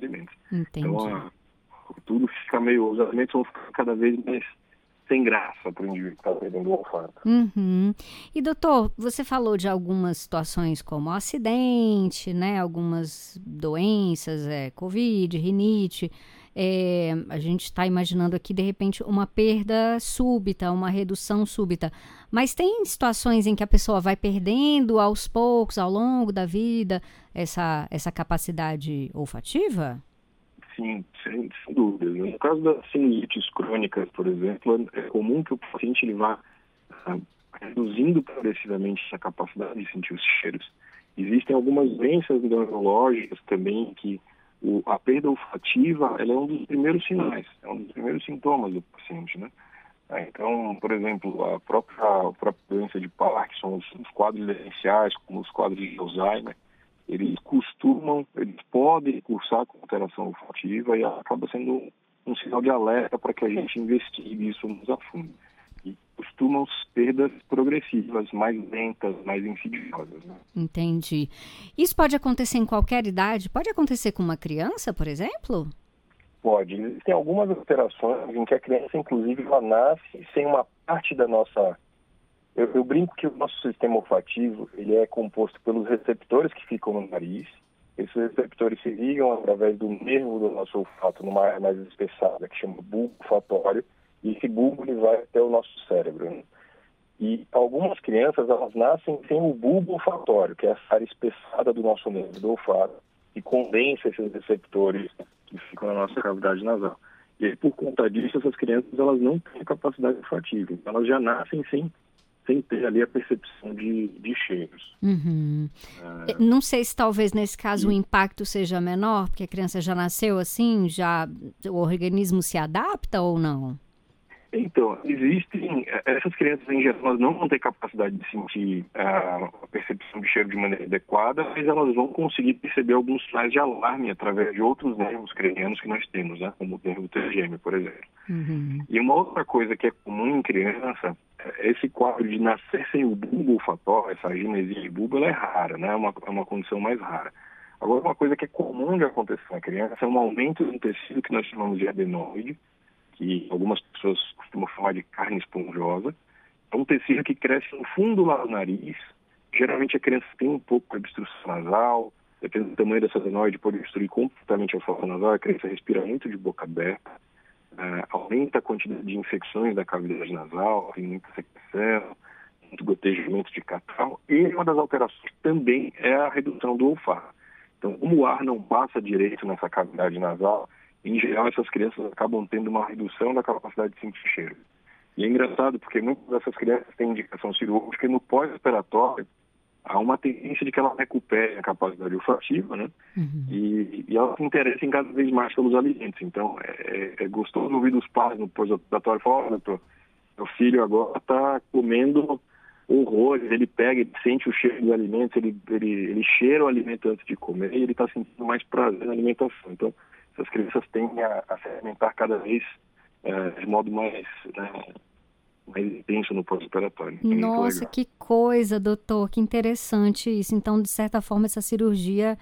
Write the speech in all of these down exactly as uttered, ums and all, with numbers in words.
alimentos. Entendi. Então, a, tudo fica meio... Os alimentos vão ficar cada vez mais sem graça para o indivíduo que está perdendo o olfato. Uhum. E, doutor, você falou de algumas situações como acidente, né? Algumas doenças, é, Covid, rinite. É, a gente está imaginando aqui, de repente, uma perda súbita, uma redução súbita. Mas tem situações em que a pessoa vai perdendo aos poucos, ao longo da vida, essa, essa capacidade olfativa? Sim, sem, sem dúvida. No caso das sinusites crônicas, por exemplo, é comum que o paciente ele vá ah, reduzindo progressivamente a capacidade de sentir os cheiros. Existem algumas doenças neurológicas também que o, a perda olfativa ela é um dos primeiros sinais, é um dos primeiros sintomas do paciente, né? Ah, então, por exemplo, a própria, a própria doença de Parkinson, os, os quadros demenciais, como os quadros de Alzheimer, eles costumam, eles podem cursar com alteração olfativa e acaba sendo um, um sinal de alerta para que a gente investigue isso mais a fundo. E costumam ser perdas progressivas, mais lentas, mais insidiosas. Né? Entendi. Isso pode acontecer em qualquer idade? Pode acontecer com uma criança, por exemplo? Pode. Existem algumas alterações em que a criança, inclusive, ela nasce sem uma parte da nossa... Eu, eu brinco que o nosso sistema olfativo ele é composto pelos receptores que ficam no nariz. Esses receptores se ligam através do nervo do nosso olfato, numa área mais espessada, que chama bulbo olfatório, e esse bulbo ele vai até o nosso cérebro. Né? E algumas crianças elas nascem sem o bulbo olfatório, que é essa área espessada do nosso nervo do olfato, que condensa esses receptores que ficam na nossa cavidade nasal. E aí, por conta disso, essas crianças elas não têm capacidade olfativa. Então, elas já nascem sem sem ter ali a percepção de, de cheiros. Uhum. É... Não sei se talvez nesse caso e... o impacto seja menor, porque a criança já nasceu assim, já o organismo se adapta ou não? Então, existem, essas crianças em geral elas não vão ter capacidade de sentir a percepção de cheiro de maneira adequada, mas elas vão conseguir perceber alguns sinais de alarme através de outros nervos cranianos que nós temos, né? Como o nervo trigêmeo, por exemplo. Uhum. E uma outra coisa que é comum em criança, esse quadro de nascer sem o bulbo olfatório, essa agenesia de bulbo, ela é rara, né? É uma, é uma condição mais rara. Agora, uma coisa que é comum de acontecer na criança é um aumento do tecido que nós chamamos de adenoide, que algumas pessoas costumam chamar de carne esponjosa. É um tecido que cresce no fundo lá do nariz. Geralmente a criança tem um pouco de obstrução nasal, dependendo do tamanho dessa adenoide, pode obstruir completamente a fossa nasal, a criança respira muito de boca aberta, uh, aumenta a quantidade de infecções da cavidade nasal, tem muita secreção, muito gotejamento de catarro, e uma das alterações também é a redução do olfato. Então, como o ar não passa direito nessa cavidade nasal, em geral, essas crianças acabam tendo uma redução da capacidade de sentir cheiro. E é engraçado porque muitas dessas crianças têm indicação cirúrgica e no pós-operatório há uma tendência de que ela recupere a capacidade olfativa, né? Uhum. E, e ela se interessa em cada vez mais pelos alimentos. Então, é, é gostoso ouvir dos pais no pós-operatório falar, olha, meu filho agora está comendo horrores, ele pega, ele sente o cheiro dos alimentos, ele, ele, ele cheira o alimento antes de comer e ele está sentindo mais prazer na alimentação. Então, as crianças tendem a, a se alimentar cada vez é, de modo mais, né, mais intenso no pós-operatório. Nossa, que coisa, doutor, que interessante isso. Então, de certa forma, essa cirurgia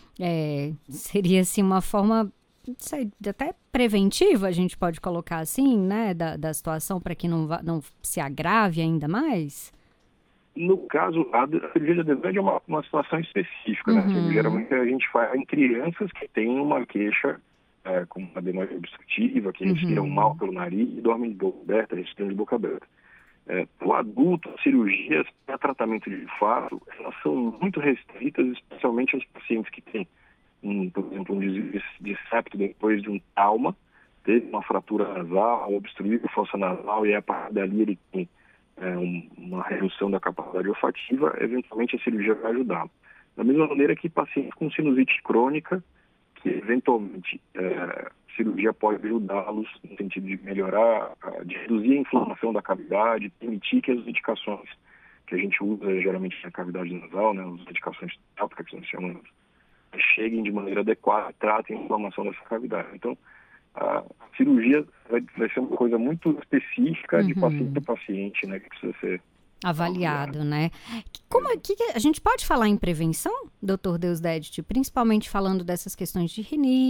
é, seria assim, uma forma, não sei, até preventiva, a gente pode colocar assim, né, da, da situação para que não, vá, não se agrave ainda mais? No caso, a cirurgia de adenoide é uma, uma situação específica, né? Uhum. Geralmente a gente faz em crianças que têm uma queixa é, com adenoide obstrutiva, que respiram Uhum. mal pelo nariz e dormem de boca aberta, respiram de boca aberta. É, o adulto, as cirurgias para tratamento de olfato, elas são muito restritas, especialmente aos pacientes que têm, um, por exemplo, um desvio de septo depois de um trauma, teve uma fratura nasal, obstruiu a fossa nasal e a partir dali ele tem É, um, uma redução da capacidade olfativa, eventualmente a cirurgia vai ajudá-lo. Da mesma maneira que pacientes com sinusite crônica, que eventualmente é, a cirurgia pode ajudá-los no sentido de melhorar, de reduzir a inflamação da cavidade, permitir que as medicações que a gente usa geralmente na cavidade nasal, né, as medicações tópicas que nós chamamos, cheguem de maneira adequada e tratem a inflamação dessa cavidade. Então, a cirurgia vai, vai ser uma coisa muito específica Uhum. de paciente a paciente, né, que precisa ser avaliado, avaliado. né? Como é que a gente pode falar em prevenção, doutor Deusdedit, principalmente falando dessas questões de rinite,